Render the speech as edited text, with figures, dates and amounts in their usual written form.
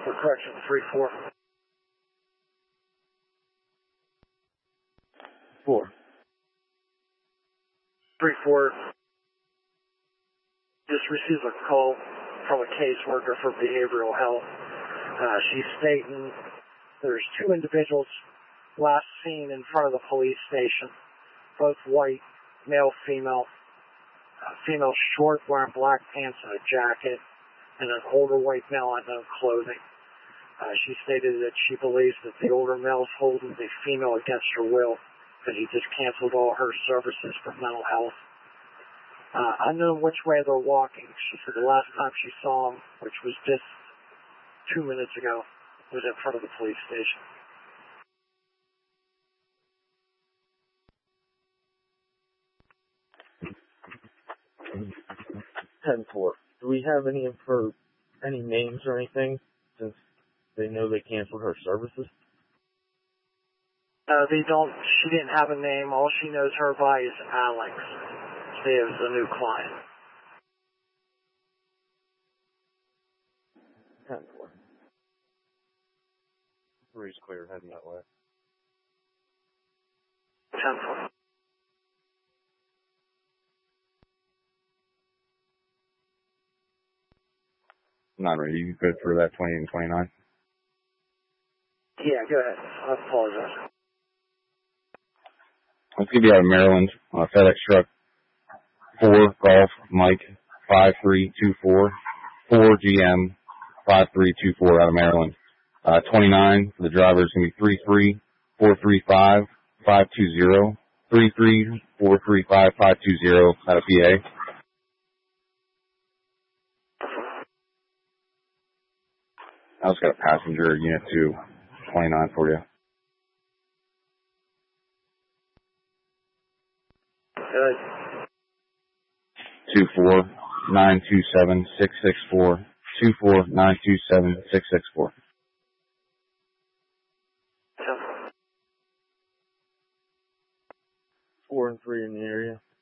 For correction, 3-4. 4. 3-4 just received a call from a caseworker for behavioral health. She's stating there's 2 individuals last seen in front of the police station, both white, male, female. Female short, wearing black pants and a jacket, and an older white male in no clothing. She stated that she believes that the older male is holding the female against her will, that he just canceled all her services for mental health. Unknown which way they're walking. She said the last time she saw him, which was just 2 minutes ago, was in front of the police station. 10-4. Do we have any of her, any names or anything, since they know they canceled her services? They don't, she didn't have a name. All she knows her by is Alex. She is a new client. 10-4. 3's clear, heading that way. 10-4. Not ready. You good for that 20 and 29? Yeah, go ahead. I apologize. Let's give you out of Maryland. FedEx truck 4 Golf Mike 5324 4 GM 5324 out of Maryland. 29 for the driver is going to be 33435 520 33435 520 out of PA. I just got a passenger unit 2 29 for you. Good. 24927-664. 24927-664. 4 and 3 in the area.